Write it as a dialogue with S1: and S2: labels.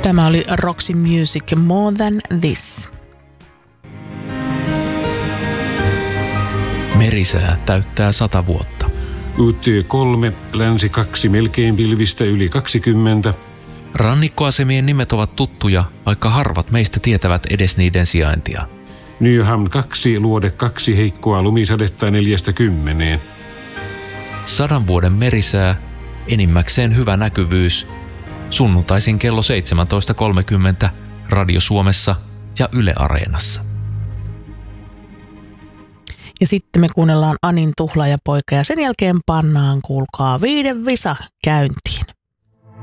S1: Tämä oli Roxy Music More Than This.
S2: Merisää täyttää 100 vuotta.
S3: UT3, länsi 2 melkein pilvistä yli 20.
S2: Rannikkoasemien nimet ovat tuttuja, vaikka harvat meistä tietävät edes niiden sijaintia.
S3: Nyhamn 2, luode 2, heikkoa lumisadetta 4–10.
S2: 100 vuoden merisää, enimmäkseen hyvä näkyvyys. Sunnuntaisin kello 17.30 Radio Suomessa ja Yle Areenassa.
S1: Ja sitten me kuunnellaan Anin Tuhlaajapoika ja sen jälkeen pannaan, kuulkaa, 5 visa käyntiin.